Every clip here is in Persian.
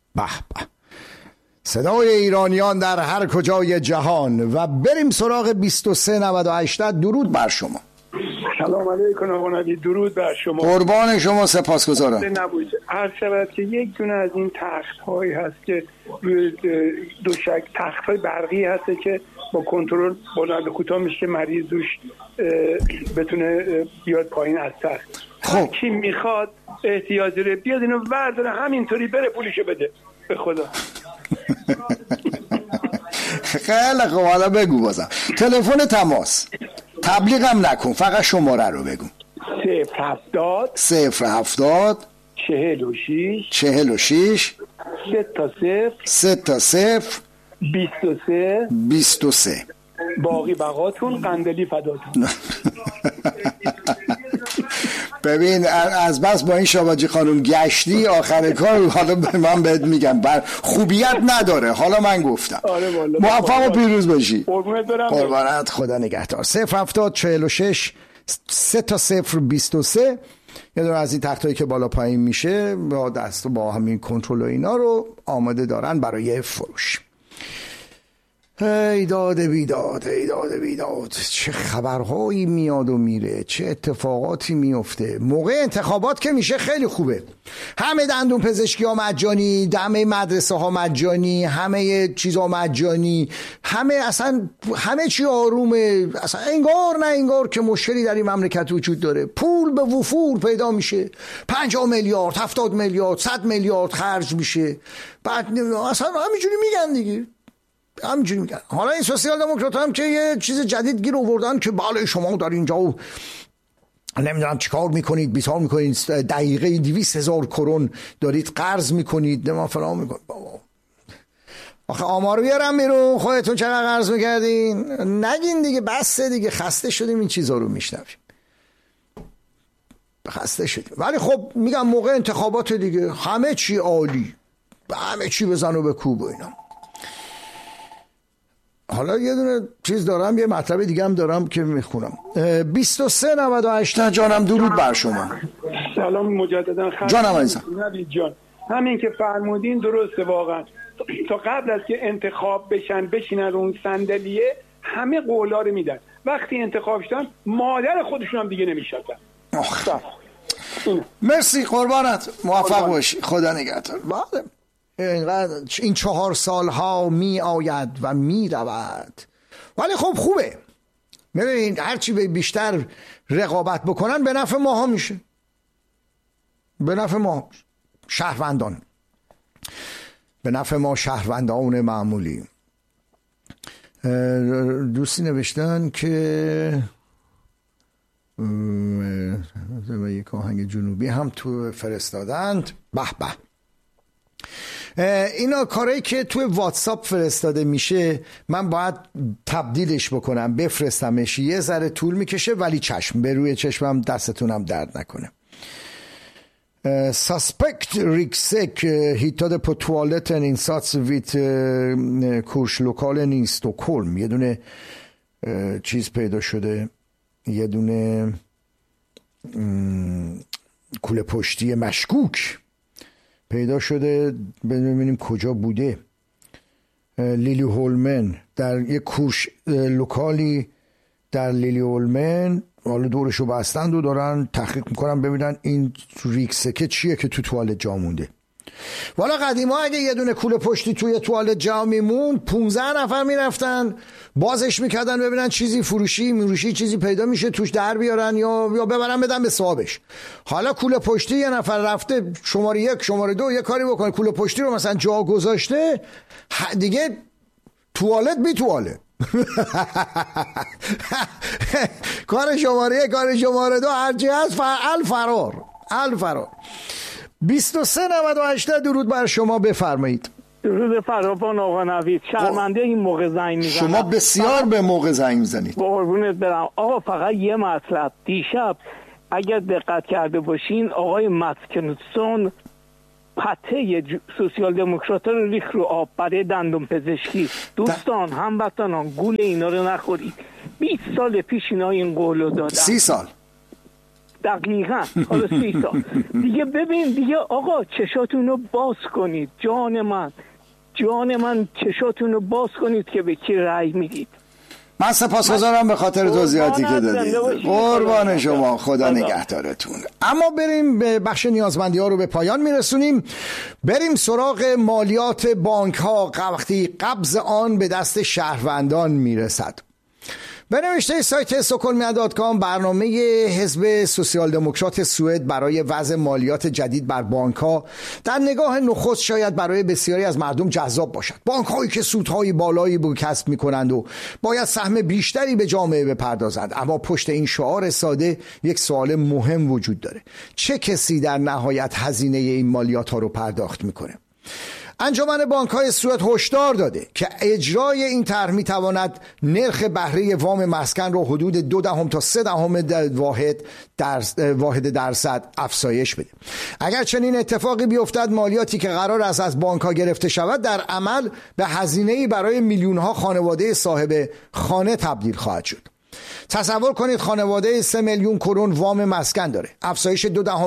به به، صدای ایرانیان در هر کجای جهان. و بریم سراغ 2398. درود بر شما. سلام علیکم آقا نبی، درود بر شما. قربان شما، سپاسگزارم. هر شود که یک دونه از این تخت هایی هست که روی دو شک تخت های برقی هست که با کنترل بلند و کوتاه میشه، مریض روش بتونه بیاد پایین از تخت. خب کی میخواد احتیاج داره بیاد اینو برداره همینطوری بره پولشو بده به خدا. خیلی خوب، حالا بگو بازم تلفن تماس. تبلیغم نکن، فقط شماره رو بگو. 070 46 3 تا 0 23. باقی بقاتون قندلی فداتون. ببین از بس با این شاباجی خانم گشتی آخر کار، حالا من بهت میگم بر خوبیت نداره. حالا من گفتم موفق و پیروز باشی. قربانت، خدا نگهدار. 070 46 3 تا 0 23. یه دونه از این تختایی که بالا پایین میشه با دست با همین کنترل و اینا رو آماده دارن برای فروش. ای داد بیداد، ای داد بیداد، چه خبرهایی میاد و میره، چه اتفاقاتی میفته. موقع انتخابات که میشه خیلی خوبه، همه دندون پزشکی ها مجانی، همه مدرسه ها مجانی، همه چیزها مجانی، اصلا همه چی آرومه. اصلا انگار نه انگار که مشکلی در این مملکت وجود داره. پول به وفور پیدا میشه، 50 میلیارد 70 میلیارد 100 میلیارد خرج میشه. بعد اصلا همینجوری میگن دیگه، همینجوری میگن. حالا این سوسیال دموکرات هم که یه چیز جدید گیر آوردن که بله شما در اینجا نمیدونم چیکار میکنید، بیتار میکنید، دقیقه 200,000 کرون دارید قرض میکنید، نما فلان میکنید. بابا آخه آمار بیارم بیرون، خودتون چقدر قرض میکردین نگین دیگه، بسه دیگه، خسته شدیم این چیزا رو میشنویم، خسته شدیم. ولی خب میگم موقع انتخابات دیگه همه چی عالی، همه چی بزن و بکوب و اینا. حالا یه دونه چیز دارم، یه مطلب دیگه هم دارم که میخونم. 2398 جانم، درود بر شما. سلام مجددا. جانم عزیزم. نوید جان، همین که فرمودین درسته واقعا. تا قبل از که انتخاب بشینن اون صندلیه همه قولا رو میدن، وقتی انتخاب شدن مادر خودشون هم دیگه نمیشدن. مرسی قربانت، موفق باشی، خدا نگهدار. بعد این 4 سالها می آید و می رود، ولی خب خوبه. ببینید هرچی بیشتر رقابت بکنن به نفع ماها میشه، به نفع ما شهروندان، به نفع ما شهروندان معمولی. دوستی نوشتن که یک آهنگ جنوبی هم تو فرستادند. به به، اینا کارهایی که توی واتساپ فرستاده میشه من باید تبدیلش بکنم بفرستمش، یه ذره طول میکشه ولی چشم به روی چشمم دستتونم درد نکنه. Suspect ryggsäck hittade på toaletten insats vid kurslokalen i Stockholm. یه دونه چیز پیدا شده، یه دونه کوله پشتی مشکوک پیدا شده، ببینیم کجا بوده. لیلی هولمن، در یک کورس لوکالی در لیلی هولمن. حالا دورشو بستند و دارن تحقیق میکنن ببینن این ریکسکه چیه که تو توالت جا مونده. والا قدیما اگه یه دونه کوله پشتی توی توالت جا میمون 15 نفر میرفتن بازش میکردن ببینن چیزی فروشی چیزی پیدا میشه توش در بیارن یا ببرن بدن به صاحبش. حالا کوله پشتی یه نفر رفته شماره 1 شماره 2 یه کاری بکنه، کوله پشتی رو مثلا جا گذاشته دیگه توالت بی توالت کار شماره 1 کار شماره 2 هرچی هست الفرار. 2398 درود بر شما، بفرمایید. درود فراوان آقا نوید، شرمنده این موقع زنگ میزنم. شما بسیار به موقع زنگ میزنید. قربونت برم آقا. فقط یه مطلب، دیشب اگر دقت کرده باشین آقای متکنسون پته سوسیال دموکرات‌ها رو ریخت رو آب برای دندون پزشکی. دوستان هموطنان گول اینا رو نخورید. 20 سال پیش اینا این قولو دادن. 30 سال دقیقاً حالا 30 سال دیگه. ببین دیگه آقا چشاتون رو باز کنید، جان من چشاتون رو باز کنید که به کی رأی میدید. من سپاسگزارم به خاطر توضیحاتی که دادید. قربان شما، خدا نگهدارتون. اما بریم به بخش نیازمندی ها رو به پایان میرسونیم. بریم سراغ مالیات بانک ها وقتی قبض آن به دست شهروندان میرسد. به نوشته سایت stockholmia.com برنامه حزب سوسیال دموکرات سوئد برای وضع مالیات جدید بر بانک‌ها در نگاه نخست شاید برای بسیاری از مردم جذاب باشد. بانک‌هایی که سودهای بالایی به کسب می‌کنند و باید سهم بیشتری به جامعه بپردازند. اما پشت این شعار ساده یک سوال مهم وجود داره: چه کسی در نهایت هزینه این مالیات‌ها رو پرداخت می‌کنه؟ انجمن بانک‌های سوئد هشدار داده که اجرای این طرح می‌تواند نرخ بهره وام مسکن را حدود 2 تا 3 واحد درصد افزایش بده. اگر چنین اتفاقی بیفتد، مالیاتی که قرار است از بانک‌ها گرفته شود در عمل به هزینه‌ای برای میلیون‌ها خانواده صاحب خانه تبدیل خواهد شد. تصور کنید خانواده 3 میلیون کرون وام مسکن داره. افزایش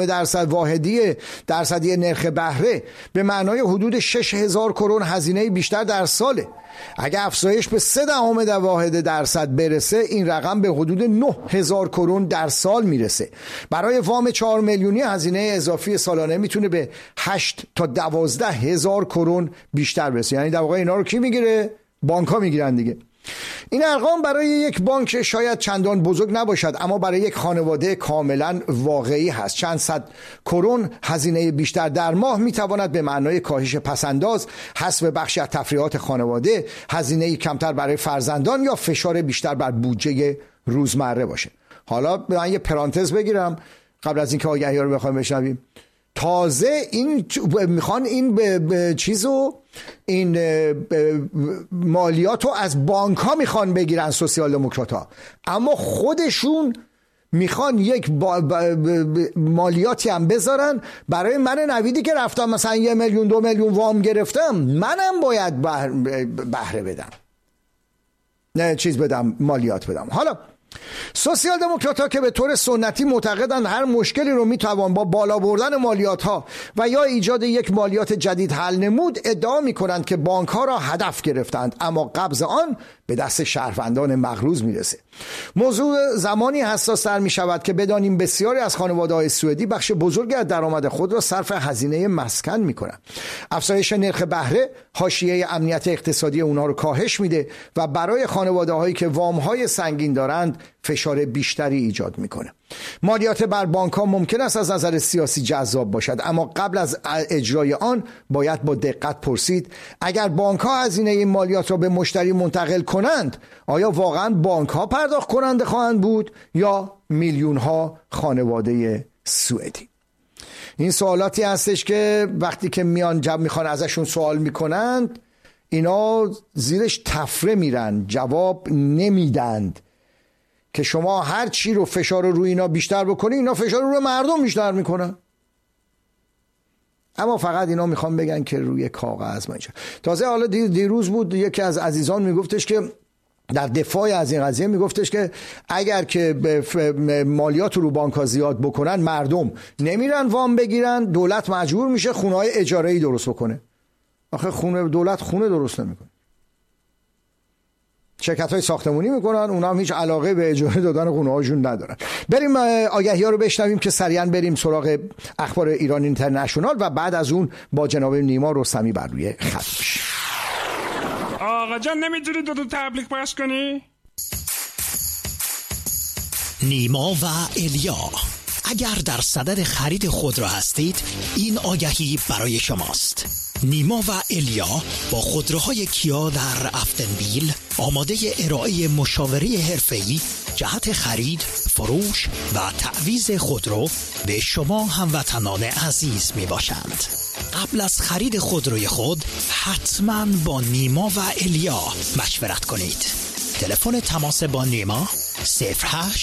0.2% درصدی نرخ بهره به معنای حدود 6,000 کرون هزینه بیشتر در ساله. اگر افزایش به 0.3% برسه، این رقم به حدود 9,000 کرون در سال میرسه. برای وام 4 میلیونی هزینه اضافی سالانه میتونه به 8 تا 12,000 کرون بیشتر برسه. یعنی در واقع اینا رو کی میگیره؟ بانک‌ها میگیرن دیگه. این ارقام برای یک بانک شاید چندان بزرگ نباشد، اما برای یک خانواده کاملا واقعی هست. چند صد کرون هزینه بیشتر در ماه میتواند به معنای کاهش پسنداز، حذف بخشی از تفریحات خانواده، هزینه کمتر برای فرزندان یا فشار بیشتر بر بودجه روزمره باشه. حالا من یه پرانتز بگیرم قبل از اینکه آگهی رو بخوایم بشنویم. تازه این میخوان این به چیزو، این مالیات رو از بانک ها میخوان بگیرن سوسیال دموکرات ها، اما خودشون میخوان یک مالیاتی هم بذارن برای من نویدی که رفتم مثلا 1 میلیون 2 میلیون وام گرفتم، منم باید بهره بدم، نه چیز بدم، مالیات بدم. حالا سوسیال دموکرات ها که به طور سنتی معتقدند هر مشکلی رو میتوان با بالا بردن مالیات ها و یا ایجاد یک مالیات جدید حل نمود، ادعا میکنند که بانک ها را هدف گرفتند، اما قبض آن به دست شهروندان مغروض میرسه. موضوع زمانی حساس تر میشود که بدانیم بسیاری از خانواده‌های سوئدی بخش بزرگی از درآمد خود را صرف هزینه مسکن میکنند. افزایش نرخ بهره حاشیه امنیت اقتصادی اونها رو کاهش میده و برای خانواده‌هایی که وام‌های سنگین دارند فشار بیشتری ایجاد میکنه. مالیات بر بانک‌ها ممکن است از نظر سیاسی جذاب باشد، اما قبل از اجرای آن باید با دقت پرسید اگر بانک‌ها هزینه این مالیات را به مشتری منتقل کنند، آیا واقعاً بانک‌ها پرداخت کننده خواهند بود یا میلیون‌ها خانواده سوئدی؟ این سوالاتی هستش که وقتی که میخوان ازشون سوال میکنند، اینا زیرش تفره میرن، جواب نمیدند که شما هر چی رو فشار رو روی اینا بیشتر بکنی، اینا فشار رو مردم بیشتر میکنن. اما فقط اینا میخوان بگن که روی کاغذ منشه. تازه حالا دیروز بود یکی از عزیزان میگفتش که در دفاع از این قضیه میگفتش که اگر که مالیات رو بانک‌ها زیاد بکنن، مردم نمیرن وام بگیرن، دولت مجبور میشه خونه‌های اجاره‌ای درست بکنه. آخه دولت خونه درست نمیکنه، شرکت‌های ساختمانی میکنن، اونا هم هیچ علاقه به اجاره دادن خونه‌هاشون ندارن. بریم آگهی‌ها رو بشنویم که سریعا بریم سراغ اخبار ایران اینترنشنال و بعد از اون با جناب نیما رستمی بر روی خط بشیم. آقا جان نمیتونی دو تبلیغ پخش کنی؟ نیما و الیا، اگر در صدد خرید خودرو هستید، این آگهی برای شماست. نیما و الیا با خودروهای کیا در افتنبیل آماده ارائه مشاوره حرفه‌ای جهت خرید، فروش و تعویض خودرو به شما هموطنان عزیز می باشند. قبل از خرید خودروی خود حتما با نیما و الیا مشورت کنید. تلفن تماس با نیما 08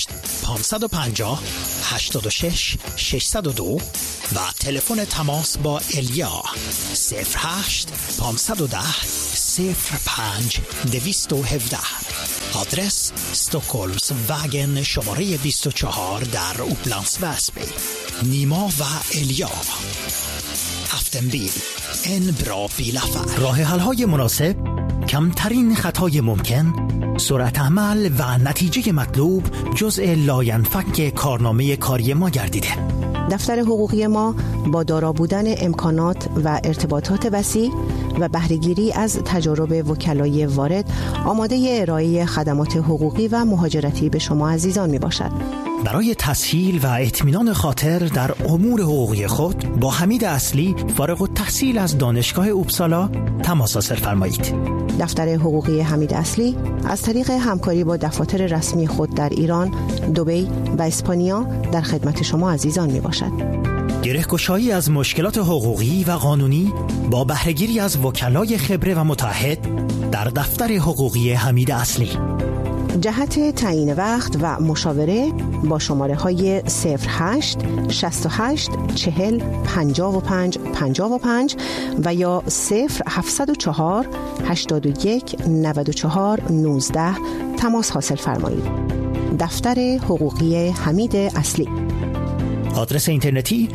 550 86 602 و تلفن تماس با الیا 08 510 05 217. آدرس استکهلمز واگن شماره 24 در اوپلندس وسبی. نیما و الیا افتنبیل ان برا بیلافر. راه حل‌های مناسب، کمترین خطای ممکن، سرعت عمل و نتیجه مطلوب جزء لاینفک کارنامه کاری ما گردیده. دفتر حقوقی ما با دارا بودن امکانات و ارتباطات وسیع و بهره‌گیری از تجارب وکلای وارد آماده ارائه خدمات حقوقی و مهاجرتی به شما عزیزان می باشد. برای تسهیل و اطمینان خاطر در امور حقوقی خود با حمید اصلی فارغ التحصیل از دانشگاه اوپسالا تماس حاصل فرمایید. دفتر حقوقی حمید اصلی از طریق همکاری با دفاتر رسمی خود در ایران، دبی و اسپانیا در خدمت شما عزیزان می باشد. گره‌گشایی از مشکلات حقوقی و قانونی با بهره‌گیری از وکلای خبره و متعهد در دفتر حقوقی حمید اصلی. جهت تعیین وقت و مشاوره با شماره های 08 68 40 55 55 و یا 0704 81 94 19 تماس حاصل فرمایید. دفتر حقوقی حمید اصلی. آدرس اینترنتی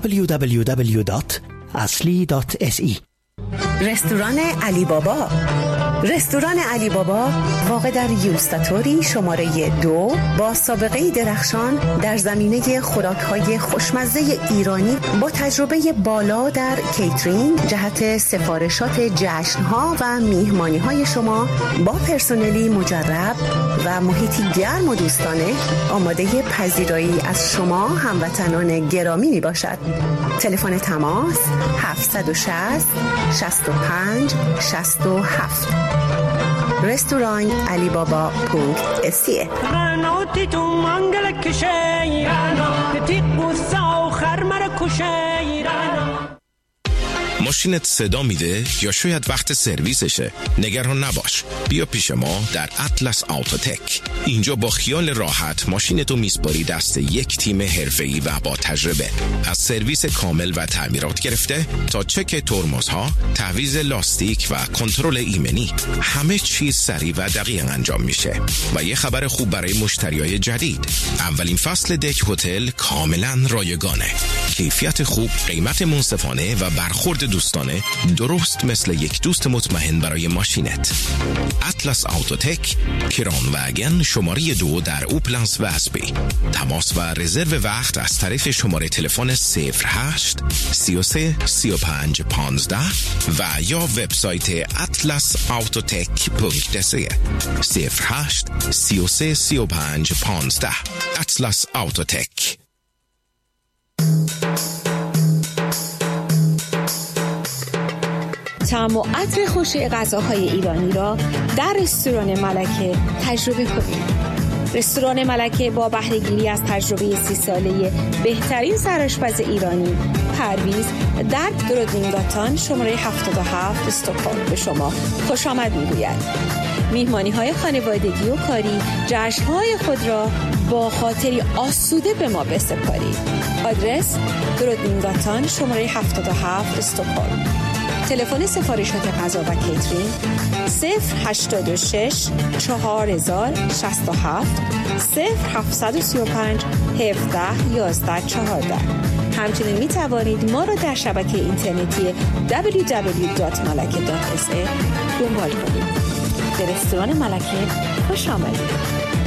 www.asli.se. رستوران علی بابا. رستوران علی بابا واقع در یوستاتوری شماره 2 با سابقه درخشان در زمینه خوراک‌های خوشمزه ایرانی با تجربه بالا در کیترینگ جهت سفارشات جشن‌ها و میهمانی‌های شما با پرسنلی مجرب و محیطی گرم و دوستانه آماده پذیرایی از شما هموطنان گرامی می باشد. تلفن تماس 760 65 67. رستوران علی بابا .se. ماشینت صدا میده یا شاید وقت سرویسشه؟ نگران نباش، بیا پیش ما در اطلس آوتوتک. اینجا با خیال راحت ماشینتو میسپاری دست یک تیم حرفه‌ای و با تجربه. از سرویس کامل و تعمیرات گرفته تا چک ترمزها، تعویض لاستیک و کنترل ایمنی، همه چیز سریع و دقیق انجام میشه. و یه خبر خوب برای مشتریای جدید، اولین فصل دک هتل کاملا رایگانه. کیفیت خوب، قیمت منصفانه و برخورد دوستانه، درست مثل یک دوست مطمئن برای ماشینت. اطلس آوتوتک، کران واگن شماره 2 در اوپلندس وسبی. تماس و رزرو وقت از طریق شماره تلفن 08 33 35 15 و یا وبسایت atlasautotek.se 08 33 35 15. اطلس آوتوتک. طعم و عطر خوش غذاهای ایرانی را در رستوران ملکه تجربه کنید. رستوران ملکه با بهره‌گیری از تجربه 30 ساله بهترین سرآشپز ایرانی پرویز در درودینگاتان شماره 77 استکهلم به شما خوش آمد می‌گوید. میهمانی‌های خانوادگی و کاری، جشن‌های خود را با خاطری آسوده به ما بسپارید. آدرس درودینگاتان شماره 77 استکهلم. تلفن سفارشات غذا و کیترینگ 086 4067 0735 17 11 14. همچنین می توانید ما را در شبکه اینترنتی www.malake.se دنبال کنید. به رستوران ملکه خوش آمدید.